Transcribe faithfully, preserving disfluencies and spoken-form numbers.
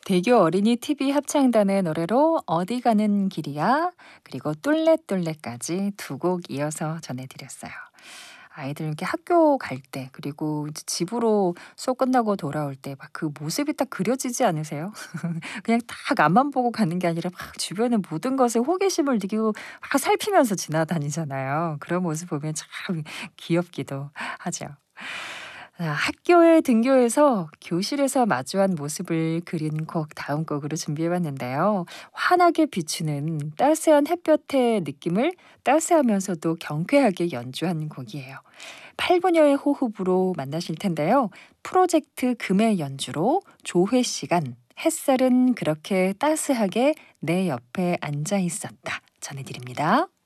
대교 어린이 티비 합창단의 노래로 어디 가는 길이야 그리고 뚠레뚠레까지 두 곡 이어서 전해드렸어요. 아이들 이렇게 학교 갈 때 그리고 이제 집으로 수업 끝나고 돌아올 때 막 그 모습이 딱 그려지지 않으세요? 그냥 딱 앞만 보고 가는 게 아니라 막 주변의 모든 것에 호기심을 느끼고 막 살피면서 지나다니잖아요. 그런 모습 보면 참 귀엽기도 하죠. 아, 학교에 등교해서 교실에서 마주한 모습을 그린 곡 다음 곡으로 준비해 봤는데요. 환하게 비추는 따스한 햇볕의 느낌을 따스하면서도 경쾌하게 연주한 곡이에요. 팔 분여의 호흡으로 만나실 텐데요. 프로젝트 금의 연주로 조회 시간 햇살은 그렇게 따스하게 내 옆에 앉아 있었다 전해드립니다.